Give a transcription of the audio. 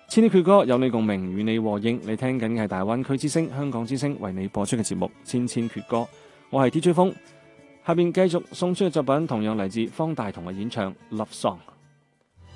千禧闕歌有你共鳴，與你和應。你聽緊嘅係大灣區之聲、香港之聲為你播出嘅節目《千闕歌》，我係 DJ 風。下邊繼續送出嘅作品同樣嚟自方大同嘅演唱《Love Song》。